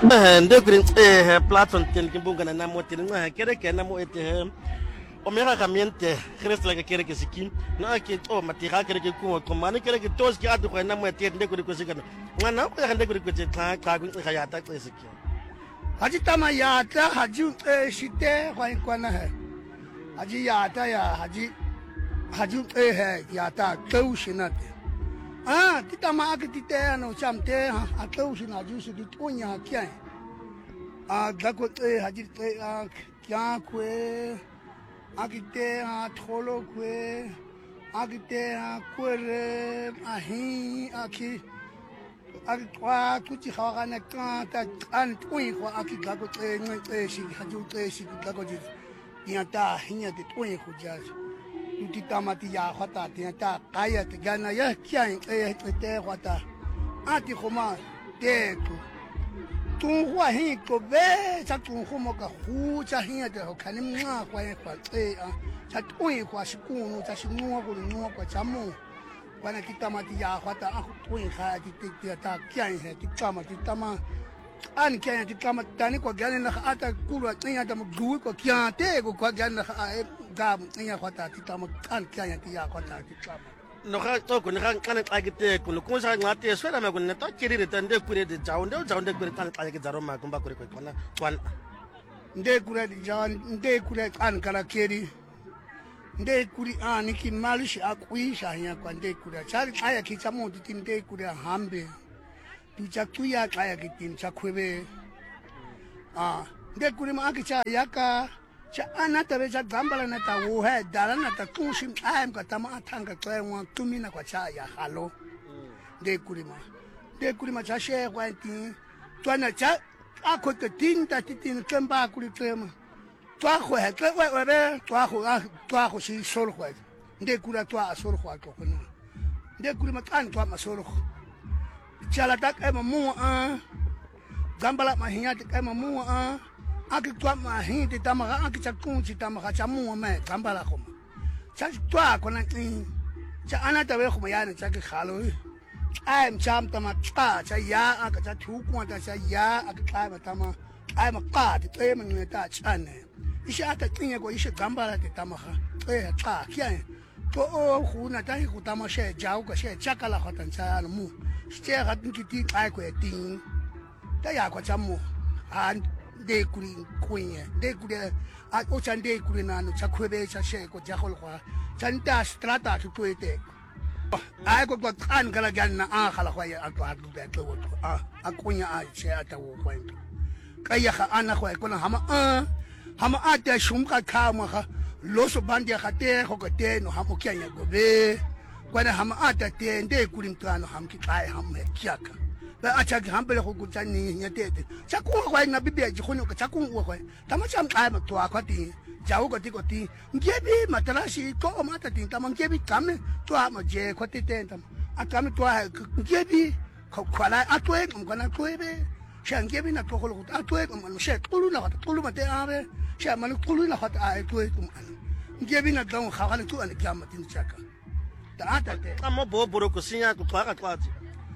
Nde kuri platform ten kimbunga na namo ten nga kere ke namo ete o mera kamiente khres la kere ke sikim na ke to matira kere ke ku ko mani kere ke tos ke atu ko namo ete nde kuri ko sikana ngana ko nde kuri ko te tla ka ku ya ta ko sikim haji tama ya ta haji shite kwa kwana hai haji ya ta ya haji hai ya ta tau shinate ti tama ke ti te no chamte ha tau shina ju su ti tonya kya da ko haji te kya kwe akite tholo kwe akite kwere ahi aki akwa tuti khawagana ta an tui ko aki ga ko ngai shi haju shi ga ko ji ya ta hinya de tui ko ja tuti tamati ya khata ti ta kaya te gana ya kya te khata ati khoma te ko tu hua hi ko be cha tu khomo ka hu cha hinya de ho khani mwa kwa kwa cha tui kwa shi ku no cha shi nuwa ko nuwa kwa cha mo wana kitamati ya khata tui kha ti ta kya he ti kama ti tama an kya ti kama tani ko gane na ata kulwa tsinya ta mgu ko kya te ko gane na ga tsinya khata ti tama an kya ti ya khata ti kama no ga to ko ga kana ta gite ko ko sa ngate swela ma ko ne to kiri de nde kure de jaunde kure ta ta ke zaro ma ko ba kure ko kwana kwan nde kure de jaun nde kure an kala kiri nde kuri ani ki malish akuisha ya kwa nde kuri chali aya ki chamo ti nde kuri hambe tu chakuya aya ki tin chakwebe nde kuri ma ki cha yaka cha anata be cha gambala na ta wo he dala na ta kushim ayam ka tama atanga kwa wa tumina kwa cha ya halo nde kuri ma cha she kwa tin twana cha akote tinta titin kemba kuri tema toi ho he ke we be toi ho si sol ho nde kura toi sol ho ko kono nde kuri matan toi ma sol ho chala tak e mamu gambala ma hinya te ma mu aki toi ma hin te tama aki chakun chi tama cha mu ma gambala ko cha toi ko na cha ana ta we ko ya ne cha ke khalo am cham tama cha ya aka cha thu ko ta cha ya aka ka ma tama ai ma ka te ma ne ta chane ishe ata tinye ko ishe gambala te tamaha cha kya to o khuna ta hi kutama she jao ka she chakala khatan cha mu she ga tinki ti ai ko tin ta ya ko chamu an de kuri kuye de kuri a o chan de kuri na no cha khwebe cha she ko ja khol kwa chan ta strata tu tu ete ai ko kan kala ganna khala kwa ya to hatu de to a kunya a she ata wo kwa kaya kha ana kwa ko na hama ate shumka kama ha loso bandi ha te ho ko te no hamo kyanya gobe kwana hama ate te nde kulintano hamki kai hamme kyaka ba acha gambele ho kutani nyatete chakuwa kwa na bibia jikhono ka chakuwa kwa tama cham kai ma to akwati jawo ko ti ngebi matarashi ko mata tin tama ngebi kame to ama je ko te tam akame to ngebi ko kwala atwe mkana twebe shangebi na to ko atwe mo she tulu na tulu mate are she mali tulu na hat a atwe tum an ngebi na don khawale tu an kyamatin chaka ta ata te amo bo boro ko sinya ko pa ka kwati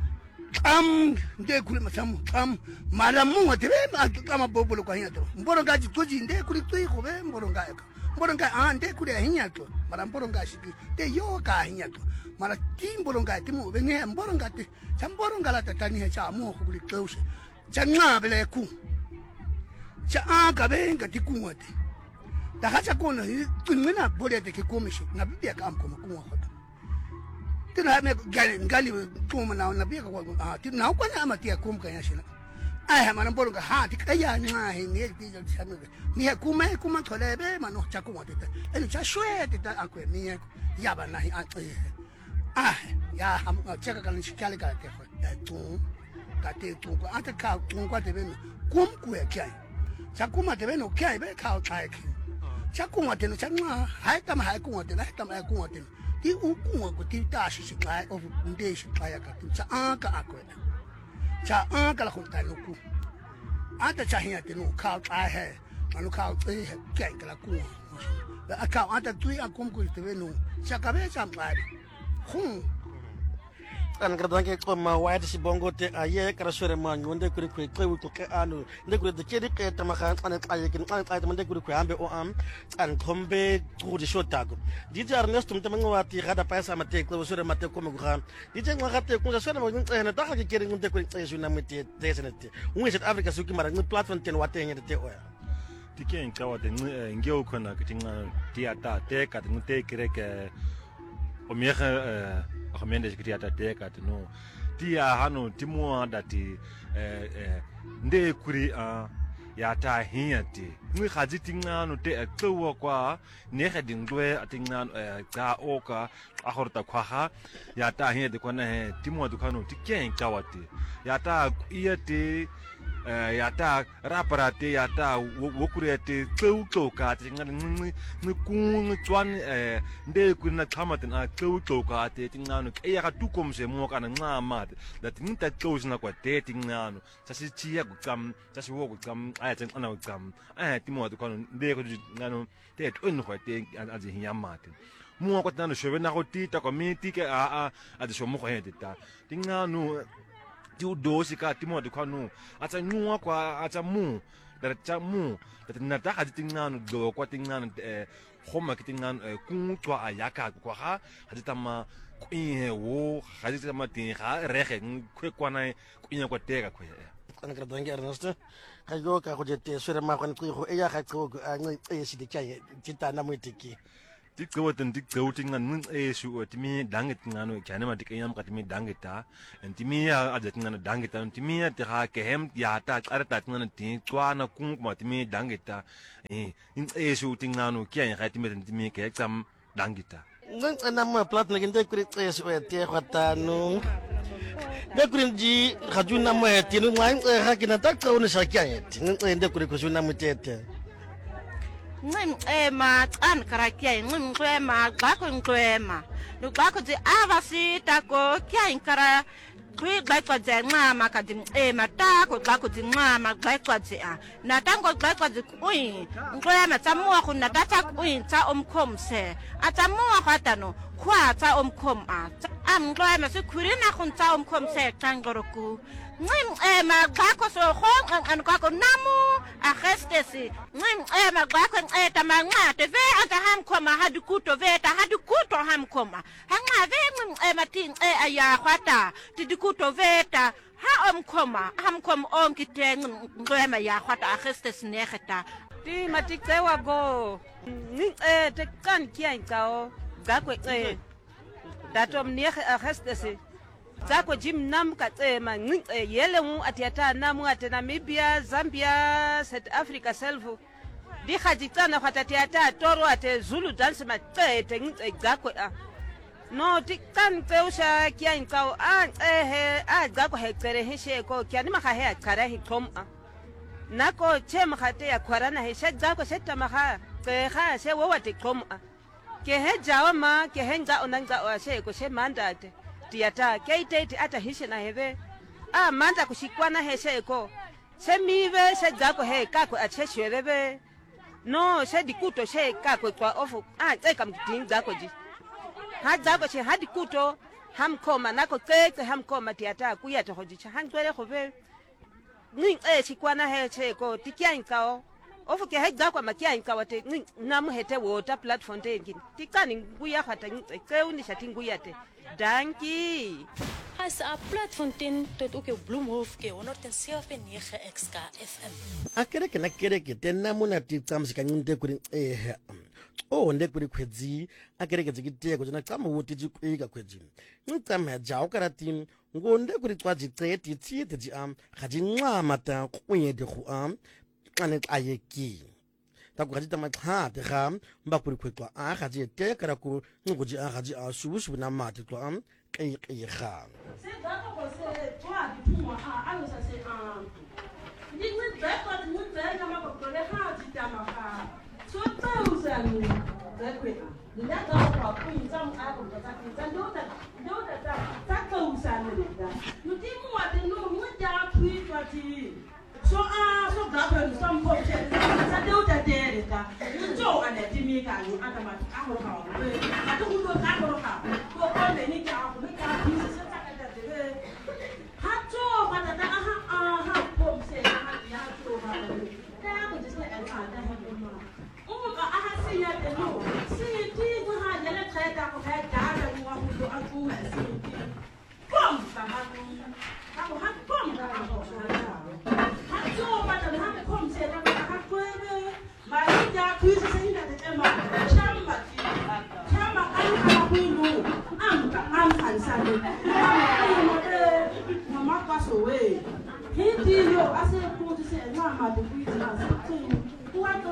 nde kuli masamu mara mu te be kama bo bolo ko hinya to mboro gaji toji nde kuli tu ko be mboro ga nde kuli hinya to mara mboro ga shi te yo ka hinya to mara timbolo ga ti mo be ne mboro ga te chamboro ga la tatani he cha mo ko kuli klose cha bele ku cha ka be ga ti ku ngote ta ga cha ko no kunna bole te ke komishi na bibia ka am ko ku ngote tina me gali tu na bibia ka ti na ko na amati ko ka ya shina ai ha man bolo ga ha ti kaya ni ha ni ti ja cha ni he ku me ku ma thole be ma no cha ku ngote e cha shwe ti ta akwe ni ya ba na ya ham cha ka ni shikale ka te tu ka te tu ko ata ka tu ko te beno kum ku e kai cha kuma te beno kai be ka kai ki cha kuma te no cha ma hai ta ma hai ku te hai ta ma ku te ti u ku ko ti ta shi kai of nde shi kai ka tu cha ka akwe cha ka la ko ta no ku ata cha hiya te no ka kai he anu ka te kai ka la ku ba aka ata tu a kum ku te beno cha ka be cha ma An gradanke koma white si bongo te aye kara sore manyo nde kuri kwe ko ke anu nde kuri de kedi ke tamaka an aye kin an aye nde kuri kwe ambe o am an kombe ku di shotago DJ Ernesto mtemengo wati gada paisa mate kwe sore mate koma gura DJ ngakate ku sore mo ntsena ta ga keri nde kuri tsesu na mete desenete unwe South Africa suki mara ngi platform ten wate ngede te oya tiken kawate ngeo kona kitinga tiata te ka te kireke o miega gemeendes kriata teka no tia hanu timua dati nde kuri ya ta hiati ngi khaji tingano te tsuwa kwa ne khadingwe atingna ka oka ahorta kwaha ya ta hiati kwana he timua dukano tiken kawati ya ta iati ya ta raparate ya ta wokurete tsuka tinga ngi kung twan nde kuna khamatin a tsuka te tingano ya ka tukomse mo kana ngama that ninta tsosna kwa te tingano tasi chia gukam tasi wo gukam aya tsen ana gukam timo dukano nde ko ngano te tun kwa te azi hiamate mo ko tano shove na hotita community ke a de shomo ko hedita tingano tu dosi ka timo dukano ata nyua kwa ata mu da mu da nata ka tingano do kwa tingano khoma kitingano kungtwa ayaka kwa ha haditama kuinhe wo haditama tinga rege kwekwana kuinya kwa teka kwe an gradanke Ernesto kayo ka kujete sore ma kwan ku eya ka ku ngi esi de chaye titana mwitiki tikawatan tikawtingan esu timi dangit ngano chana ma tikayam katimi dangita timi ya ajatingan dangita timi ya tha kehem ya ta arta ngana ti twana kung ma timi dangita in esu tingano kya ya timi ke exam dangita ngang anam plat na ginde kuri esu te khatanu de kuri ji khajuna ma tinu ngai hakina ta ko ne sakya ngai de kuri kusuna mutete ma an karakia ma gako ngwema no gako de avasi tako kia inkara kwi gako de ngama kadim ma tako gako de ngama gako de na tango gako de kuin ngwema tamua kuna tata kuin ta omkomse atamua kwatano kwa ta omkom ngwema se kurina kun ta omkomse tangoroku ma gako so khong an gako namu a gestesi ma gako tamanga te ve ata ham koma hadukuto veta hadukuto ham koma hanga ve ma ting aya khwata tidikuto veta ha omkoma ham kom on kiteng ngwema ya khwata a gestes negeta ti matiksewa go te kan kian kao gako datom nege a gestesi Zako jim nam katsema yele mu atiata namu ate Namibia, Zambia, South Africa selfu. Di khajitana khatatiata toro ate Zulu dance matete zako no tikan teusha kia inkao zako hekere hishe ko kia ni makahe akara hikom nako chema khate ya kwarana hishe zako seta maka kha se wawate kom ke he jawa ma ke henga onanga washe ko she mandate tiata keitete ata hishe na heve manda kushikwana heshe ko se mive se zako he kako atsheshwebe no se dikuto she kako kwa ofu tseka mkiting zako ji ha zako she hadikuto hamkoma nako tseke hamkoma tiata kuya to hojicha hangwele khove ning shikwana heshe ko tikiankao ofu ke he zako makia inkawa te namu hete water platform te ngin tikani nguya khata tseke unisha tinguya te dankie. As a platform tot ook op Bloemhof ke 107.9 XK FM. Akereke tena muna titsamsika nginde kuri nde kuri kwedzi akereke zikiteko jona tsama wuti jikwika kwedzi ngitsama jaw karati ngonde kuri twaji tseti tsiti ji khaji ncama ta kuyede khu ane ayeki takukaji tamakhat kham mba kuri kwetwa khaji te karaku nguji khaji shubu na mati twa kha se dato ko se twa dituma alo sa se ni we back ni we na ma ko le ha ditama ha so thousand zakwe ni na dato ko ku tsam ko ta ta do ta thousand ni da no ti mu wa de no mu ja twi twati so so gaben some pop che sa de uta de ta jo ane ti mi ka ni ata ma ka ho ka atu ku ka ko ka ko ko le ni ka ko ka ti se ta ka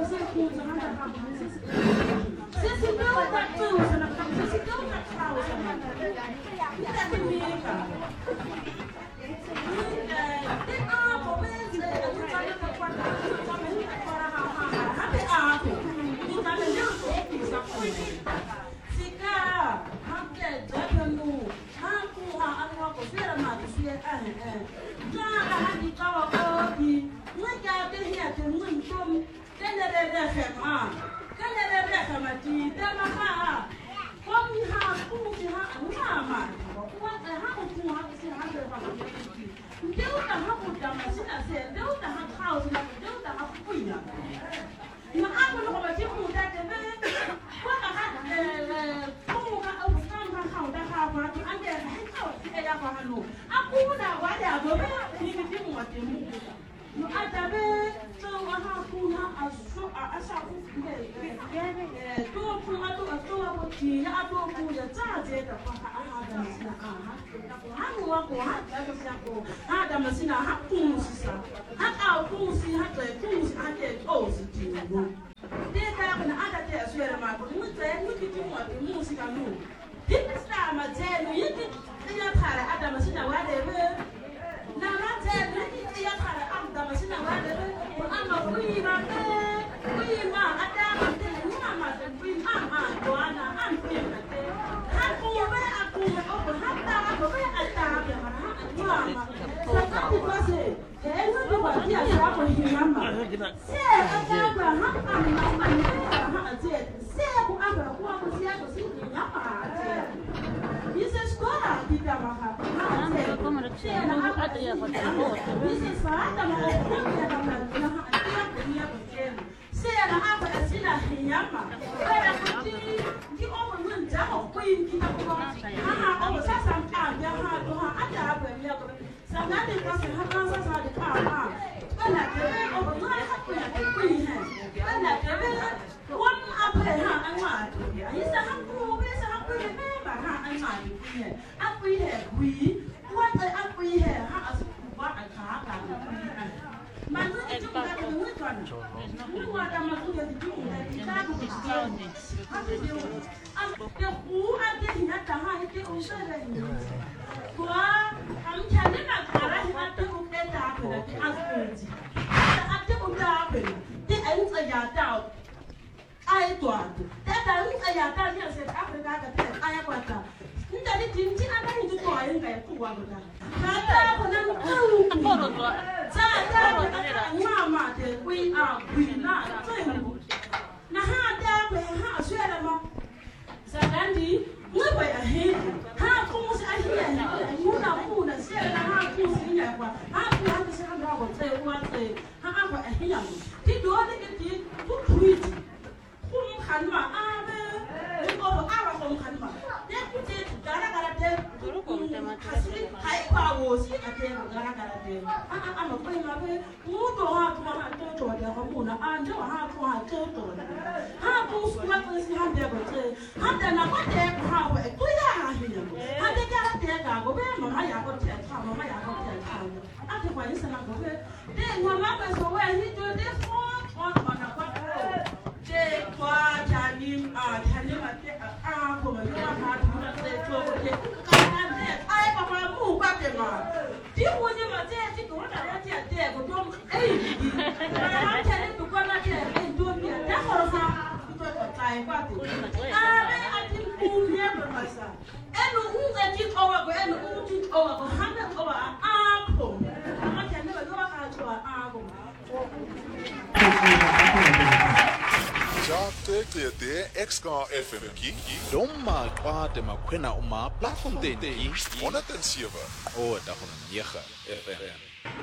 Exka FM ki Doma kwade makwena uma platform den ki 107 o da 109 FM.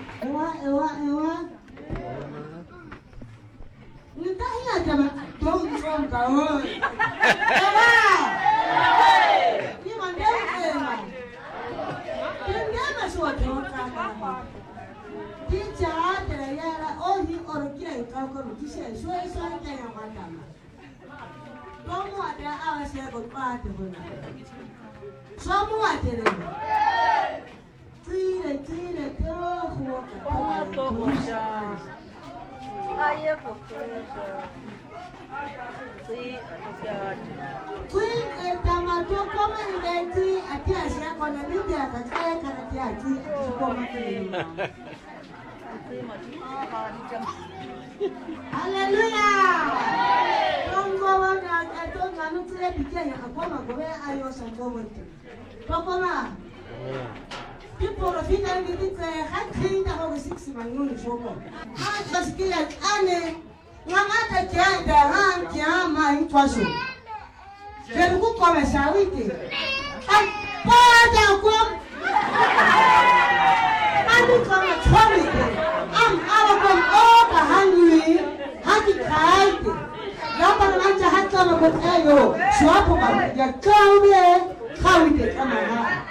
Ewa. Nita iya jama dong kawan. Ewa. Ni mandai ewa. Dia masuk orang. Dia ada ya la ohi orang kira kau kau bisa suai kayak mana. Kamu ada awas ya kau pada pun. Semua ada. Tidak tuh. Queen Tamato koma ndeti ati ashia kona bibi akakae karati ati koma kile. Hallelujah. Tongo wana tonga nutile bikenya akoma gobe ayo sangowote. Tokoma. People of India did had cleaned over 6 months. I just get Anne. Mamata Janda, Han, Jama, in Twasu. Then who come as I with it? And Pada come. I become a trouble. I'm out of all the hungry, happy kite. Number had come with Ayo, Swap, your come how we did come around.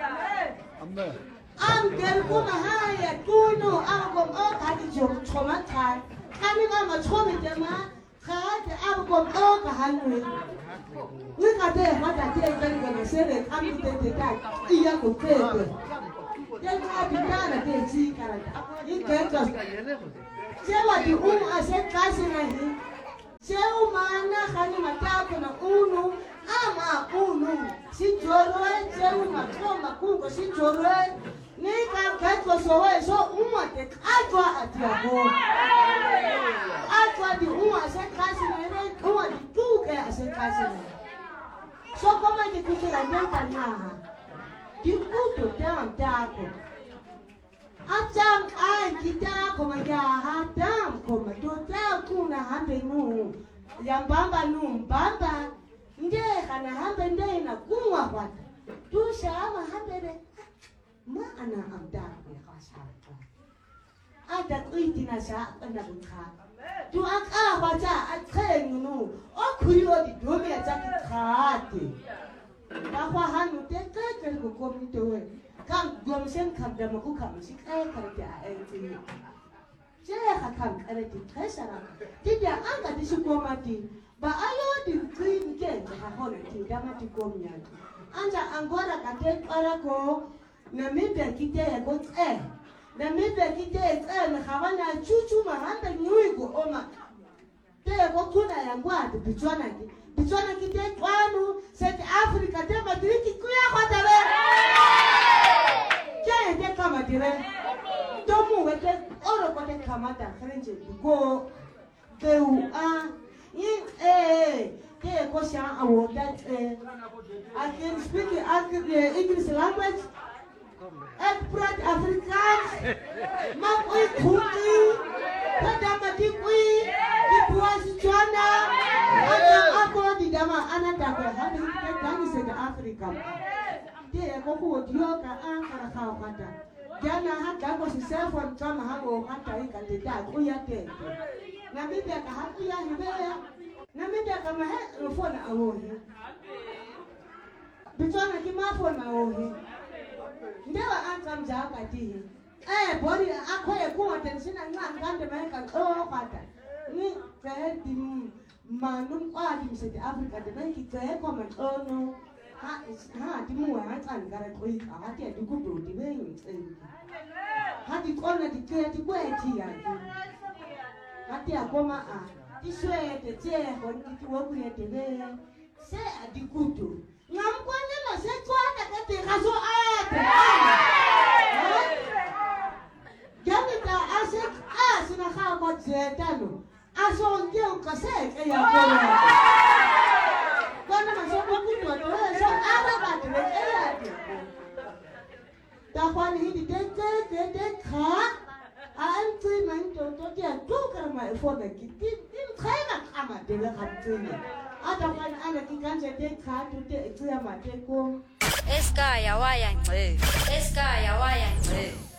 I'm going to hire Kuno, Alcom, all Hadjo, Tomatai. Coming on a Tommy, Alcom, all the hungry. Look at them, what I tell them when I said it, I'm going to die. You could pay them. Then I'll be done at the sea character. You can't just say what you own. I said, Cousin, I think. Say, oh, man, I'm a Uno. Ama Uno. Si Joro, Jeruma, Toma, Kuko, si Joro. Nika Kato so umate Atwa at your home. Atwa the Uma said cousin and Uma the two as a cousin. So come on the cookie and not now. You go to down Dako. Atam I Kitako Maya, Dam Koma, to tell Kuna Hambe no. Yambamba no, Bamba, Nde and a Hambe day in a Kuma what. Do Shama Hambe. Ma ana amda ko khasa ada kuitina sa ana bukha tu aka bacha akheng no o khuriyo di domi acha khate ba kwa hanu te ke ko komito we kam gomsen kam da mu kam si kai karta ai ti je ha kam karati khasara ti da an ka disu komati ba ayo di kuin ke ha hore ti da mati komnya anja angora ka te para ko Namibia kite ya got Namibia kite na khawana chuchu mahanda nyuigo oma. Te go tuna ya ngwadi Bichwana kite kwanu South Africa te madriki kuya kwa tabe. Kya te kama dire. Tomu wete oro kote kamata krenje go beu te ko sha award that I can speak English language. Ekprat Afrikaans, Makui Kuki, Padamatiki, Ipuas Jona, Ako di Dama Anataka, having Ganis in Africa. Dear Koku, Dioka, Ankara Kawata. Jana had that was himself on Tamahago, Hatarika, the dad, Uyate. Namibia Kahakuya, Namibia Kamaha, for an hour. Between a Kimafon, hour. Never answer Jacati. Body, I quite a poor attention and not going to make a call pattern. Me, the Manum Quadim said Africa, the make it a comment. Oh no, it's hard to move. I can't get a quick. I had to go to the veins. Had you corner the dirty way here? Had you come this way the chair when you work with the way? Say at the good. Namkwana se twana kete kaso ayate. Jamita asek asina khawa zetano. Aso ngeo kase ke ya kona. Kona maso kuto to so araba te ayate. Ta kwani hidi te kha. An tui man to dia tu karma for the kit. Tim khaina kama de la khatuni. Atakan anak ikan jadi kadu dek itu yang mati kum. Eska ya wayang. Eska ya wayang.